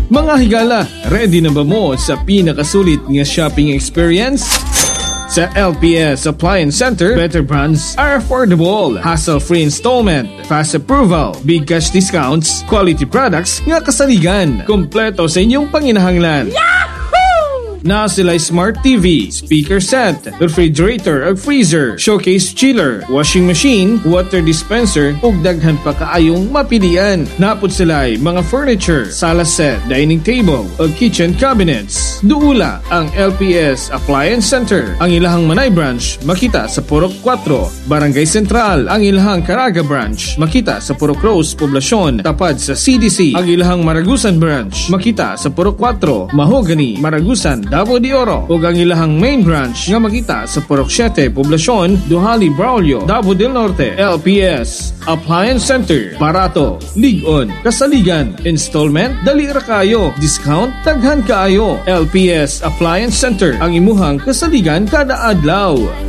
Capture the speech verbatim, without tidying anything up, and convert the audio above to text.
Mga higala, ready na ba mo sa pinakasulit nga shopping experience? Sa L P S Appliance Center, better brands are affordable, hassle-free installment, fast approval, big cash discounts, quality products nga kasaligan, kompleto sa inyong panginahanglan. Na sila Smart T V, speaker set, refrigerator ug freezer, showcase chiller, washing machine, water dispenser ug daghan pa kaayong mapilian. Napud sila mga furniture, sala set, dining table ug kitchen cabinets. Duula ang L P S Appliance Center. Ang ilahang Manay branch makita sa Purok four, Barangay Central. Ang ilahang Caraga branch makita sa Purok Rose, Poblacion, tapad sa C D C. Ang ilahang Maragusan branch makita sa Purok four, Mahogany, Maragusan, Davao de Oro. Ug ang ilahang main branch nga makita sa Purok seven, Poblacion, Duhali, Braulio, Davao del Norte. L P S Appliance Center. Barato, ligon, kasaligan, installment, dali ra kayo, discount, daghan kaayo. L P S Appliance Center, ang imuhang kasaligan kada adlaw.